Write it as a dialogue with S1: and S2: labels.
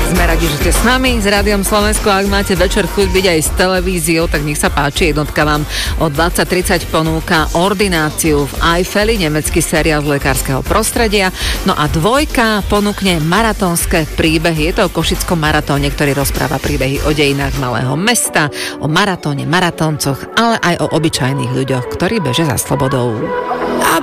S1: Sme radi, že ste s nami, s Rádiom Slovensko. Ak máte večer chuť byť aj s televíziou, tak nech sa páči. Jednotka vám o 20:30 ponúka Ordináciu v Eiffeli, nemecký seriál z lekárskeho prostredia. No a dvojka ponúkne maratónske príbehy. Je to o košickom maratóne, ktorý rozpráva príbehy o dejinách malého mesta, o maratóne, maratóncoch, ale aj o obyčajných ľuďoch, ktorí bežia za slobodou.